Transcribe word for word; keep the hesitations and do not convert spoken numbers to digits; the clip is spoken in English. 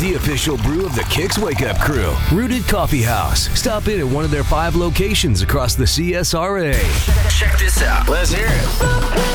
the official brew of the Kicks Wake Up Crew. Rooted Coffee House. Stop in at one of their five locations across the C S R A. Check this out. Let's hear it.